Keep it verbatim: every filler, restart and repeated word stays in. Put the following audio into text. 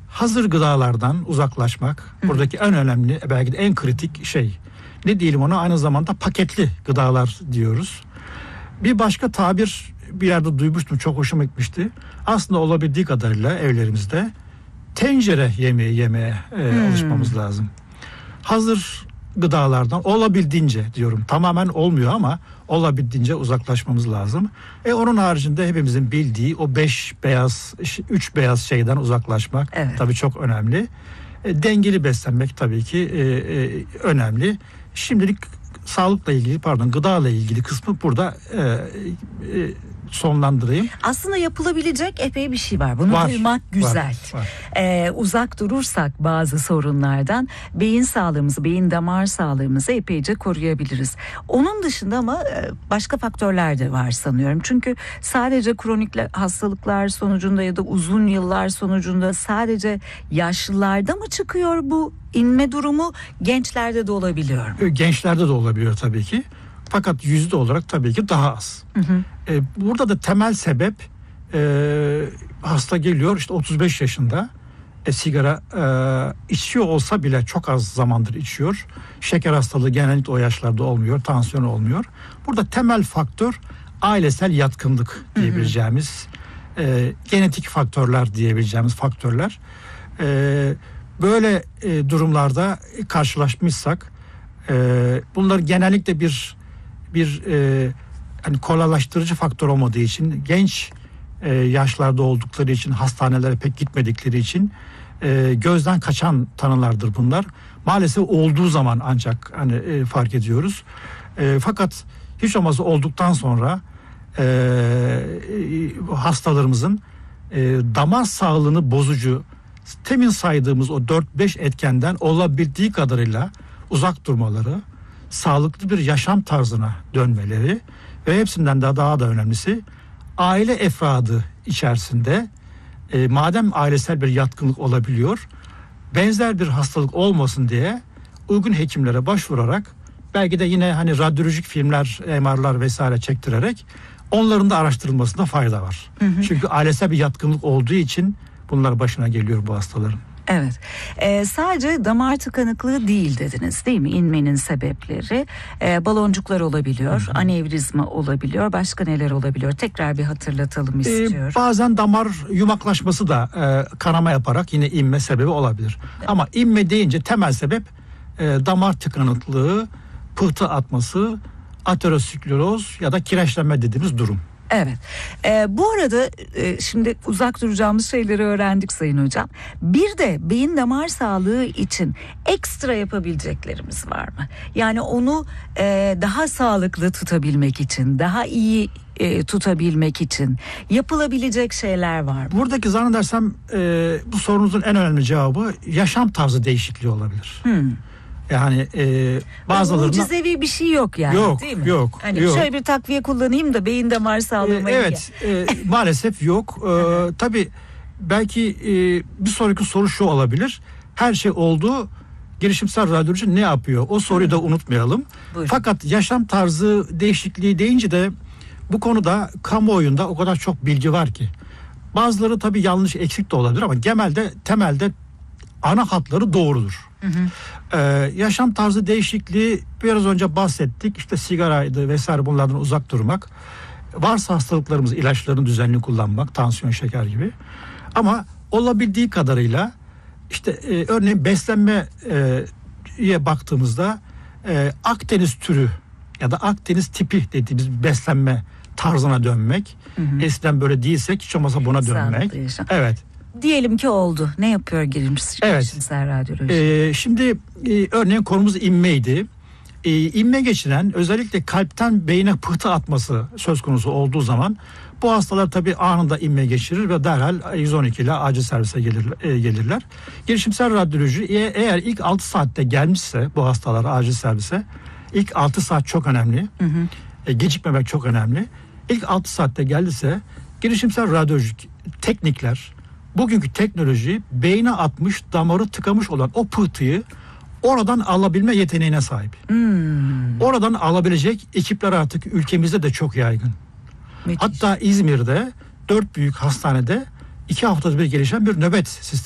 hazır gıdalardan uzaklaşmak. Hı. Buradaki en önemli, belki de en kritik şey. Ne diyelim ona, aynı zamanda paketli gıdalar diyoruz. Bir başka tabir bir yerde duymuştum, çok hoşuma gitmişti. Aslında olabildiği kadarıyla evlerimizde tencere yemeği yemeye e, hmm. alışmamız lazım. Hazır gıdalardan olabildiğince diyorum, tamamen olmuyor ama olabildiğince uzaklaşmamız lazım. E onun haricinde hepimizin bildiği o beş beyaz, üç beyaz şeyden uzaklaşmak evet. tabii çok önemli. E, dengeli beslenmek tabii ki e, e, önemli. Şimdilik sağlıkla ilgili, pardon gıdayla ilgili kısmı burada e, e, sonlandırayım. Aslında yapılabilecek epey bir şey var. Bunu var, duymak güzel. Var, var. Ee, uzak durursak bazı sorunlardan beyin sağlığımızı, beyin damar sağlığımızı epeyce koruyabiliriz. Onun dışında ama başka faktörler de var sanıyorum. Çünkü sadece kronik hastalıklar sonucunda ya da uzun yıllar sonucunda sadece yaşlılarda mı çıkıyor bu inme durumu, gençlerde de olabiliyor mu? Gençlerde de olabiliyor tabii ki. Fakat yüzde olarak tabii ki daha az. Hı hı. Ee, burada da temel sebep e, hasta geliyor işte otuz beş yaşında e, sigara e, içiyor olsa bile çok az zamandır içiyor. Şeker hastalığı genellikle o yaşlarda olmuyor, tansiyon olmuyor. Burada temel faktör ailesel yatkınlık diyebileceğimiz, hı hı. E, genetik faktörler diyebileceğimiz faktörler. E, böyle e, durumlarda karşılaşmışsak e, bunlar genellikle bir bir e, hani kolaylaştırıcı faktör olmadığı için, genç e, yaşlarda oldukları için, hastanelere pek gitmedikleri için e, gözden kaçan tanılardır bunlar. Maalesef olduğu zaman ancak hani e, fark ediyoruz. E, fakat hiç olmazsa olduktan sonra e, e, hastalarımızın e, damar sağlığını bozucu, temin saydığımız o dört beş etkenden olabildiği kadarıyla uzak durmaları, sağlıklı bir yaşam tarzına dönmeleri ve hepsinden daha daha da önemlisi aile efradı içerisinde e, madem ailesel bir yatkınlık olabiliyor, benzer bir hastalık olmasın diye uygun hekimlere başvurarak, belki de yine hani radyolojik filmler, M R'lar vesaire çektirerek onların da araştırılmasında fayda var. Hı hı. Çünkü ailesel bir yatkınlık olduğu için bunlar başına geliyor bu hastaların. Evet. Ee, sadece damar tıkanıklığı değil dediniz, değil mi? İnmenin sebepleri ee, baloncuklar olabiliyor, hı hı. anevrizma olabiliyor, başka neler olabiliyor? Tekrar bir hatırlatalım istiyorum. Ee, bazen damar yumaklaşması da e, kanama yaparak yine inme sebebi olabilir. Evet. Ama inme deyince temel sebep e, damar tıkanıklığı, pıhtı atması, ateroskleroz ya da kireçlenme dediğimiz durum. Evet. Ee, bu arada e, şimdi uzak duracağımız şeyleri öğrendik Sayın Hocam. Bir de beyin damar sağlığı için ekstra yapabileceklerimiz var mı? Yani onu e, daha sağlıklı tutabilmek için, daha iyi e, tutabilmek için yapılabilecek şeyler var mı? Buradaki zannedersem e, bu sorunuzun en önemli cevabı yaşam tarzı değişikliği olabilir. Hmm. Yani e, bazılarına... Mucizevi bir şey yok yani, yok, değil mi? Yok, hani yok. Şöyle bir takviye kullanayım da beyin damar sağlığıma e, Evet, e, maalesef yok. E, tabii belki e, bir sonraki soru şu olabilir. Her şey oldu, girişimsel radyoloji ne yapıyor? O soruyu da unutmayalım. Buyurun. Fakat yaşam tarzı değişikliği deyince de bu konuda kamuoyunda o kadar çok bilgi var ki. Bazıları tabii yanlış, eksik de olabilir ama genelde, temelde ana hatları doğrudur. Hı hı. Ee, yaşam tarzı değişikliği biraz önce bahsettik. İşte sigaraydı vesaire, bunlardan uzak durmak. Varsa hastalıklarımız, ilaçlarını düzenli kullanmak, tansiyon, şeker gibi. Ama olabildiği kadarıyla işte e, örneğin beslenmeye e, baktığımızda e, Akdeniz türü ya da Akdeniz tipi dediğimiz beslenme tarzına dönmek. Hı hı. Eskiden böyle değilsek hiç olmazsa buna dönmek. Evet. Diyelim ki oldu. Ne yapıyor girişimsel evet. radyoloji? Ee, şimdi e, örneğin konumuz inmeydi. E, inme geçiren, özellikle kalpten beyine pıhtı atması söz konusu olduğu zaman bu hastalar tabii anında inme geçirir ve derhal yüz on iki ile acil servise gelir, e, gelirler. Girişimsel radyoloji e, eğer ilk altı saatte gelmişse bu hastalar acil servise, ilk altı saat çok önemli. Hı hı. E, gecikmemek çok önemli. İlk altı saatte geldiyse girişimsel radyolojik teknikler, bugünkü teknoloji beyne atmış, damarı tıkamış olan o pıhtıyı oradan alabilme yeteneğine sahip. Hmm. Oradan alabilecek ekipler artık ülkemizde de çok yaygın. Müthiş. Hatta İzmir'de dört büyük hastanede iki haftada bir gelişen bir nöbet sistemi